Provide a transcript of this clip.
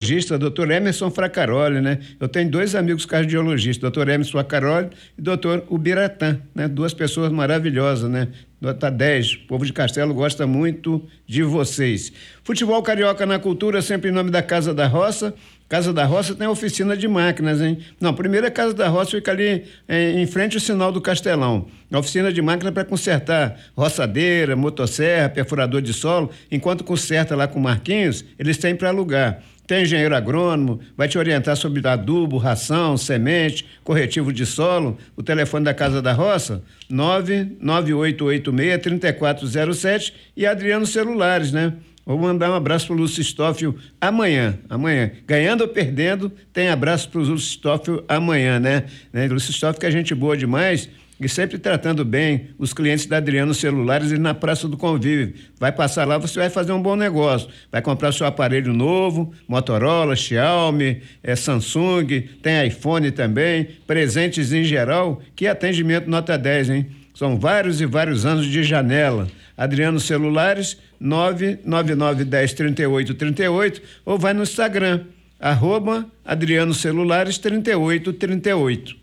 cardiologista, doutor Emerson Fracaroli, né? Eu tenho 2 amigos cardiologistas, doutor Emerson Fracaroli e doutor Ubiratã, né? 2 pessoas maravilhosas, né? Nota 10, o povo de Castelo gosta muito de vocês. Futebol carioca na cultura, sempre em nome da Casa da Roça. Casa da Roça tem oficina de máquinas, hein? Não, primeiro a Casa da Roça fica ali em frente ao sinal do Castelão. A oficina de máquina para consertar roçadeira, motosserra, perfurador de solo. Enquanto conserta lá com o Marquinhos, eles têm para alugar. Tem engenheiro agrônomo, vai te orientar sobre adubo, ração, semente, corretivo de solo. O telefone da Casa da Roça, 99886-3407 e Adriano Celulares, né? Vou mandar um abraço pro Lúcio Stófio amanhã. Ganhando ou perdendo, tem abraço pro Lúcio Stófio amanhã, né? Lúcio Stófio que é gente boa demais e sempre tratando bem os clientes da Adriano Celulares e na Praça do Convívio. Vai passar lá, você vai fazer um bom negócio. Vai comprar seu aparelho novo, Motorola, Xiaomi, Samsung, tem iPhone também, presentes em geral. Que atendimento nota 10, hein? São vários e vários anos de janela. Adriano Celulares, 999103838 ou vai no Instagram, @Adriano Celulares 3838.